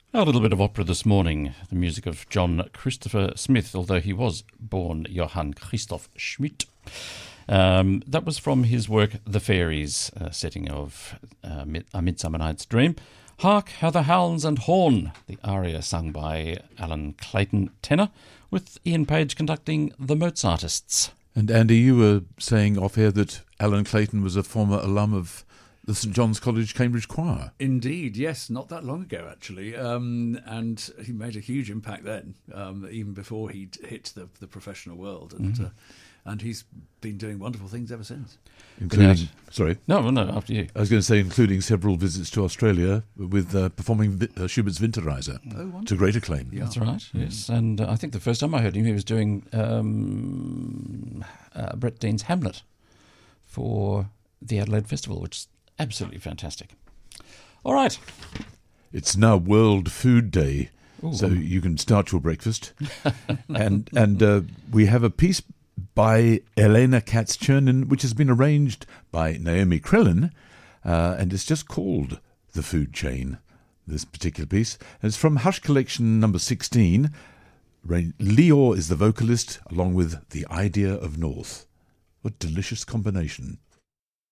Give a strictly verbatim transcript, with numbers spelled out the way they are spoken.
A little bit of opera this morning, the music of John Christopher Smith, although he was born Johann Christoph Schmidt. Um, that was from his work The Fairies, uh, setting of uh, A Midsummer Night's Dream. Hark how the hounds and horn, the aria sung by Alan Clayton tenor, with Ian Page conducting the Mozartists. And Andy, you were saying off air that Alan Clayton was a former alum of the St John's College Cambridge Choir. Indeed, yes, not that long ago actually, um, and he made a huge impact then, um, even before he hit the, the professional world, and mm-hmm. uh, and he's been doing wonderful things ever since. Including, sorry, no, no, after you. I was going to say, including several visits to Australia with uh, performing uh, Schubert's Winterreise oh, to great acclaim. Yeah. That's right. Yes, and uh, I think the first time I heard him, he was doing um, uh, Brett Dean's Hamlet for the Adelaide Festival, which is absolutely fantastic. All right. It's now World Food Day, Ooh. so you can start your breakfast. and and uh, we have a piece by Elena Katz-Chernin, which has been arranged by Naomi Krellin, uh, and it's just called The Food Chain, this particular piece. And it's from Hush Collection number sixteen. Leor is the vocalist, along with The Idea of North. What delicious combination.